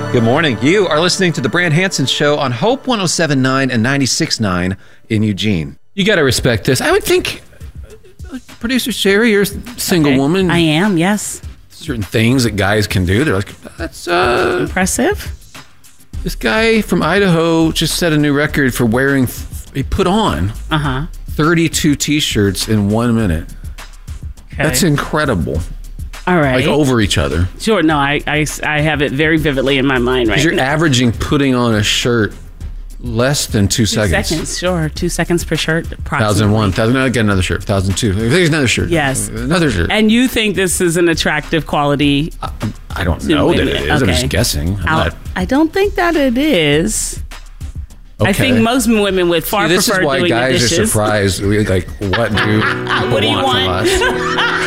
Good morning. You are listening to the Brand Hansen Show on Hope 107.9 and 96.9 in Eugene. You got to respect this. I would think, producer Sherry, you're a single woman. I am, yes. Certain things that guys can do. They're like, that's impressive. This guy from Idaho just set a new record for wearing, he put on 32 T-shirts in 1 minute. Okay. That's incredible. All right. Like over each other. Sure. No, I have it very vividly in my mind right now. Because you're averaging putting on a shirt less than 2 seconds. 2 seconds, sure. 2 seconds per shirt, approximately. 1,001. I get another shirt. 1,002. There's another shirt. Yes. Another shirt. And you think this is an attractive quality? I don't know that it is. Okay. I'm just guessing. I don't think that it is. Okay. I think most women would far prefer doing the dishes. This is why guys are surprised. Like, what do you want from us?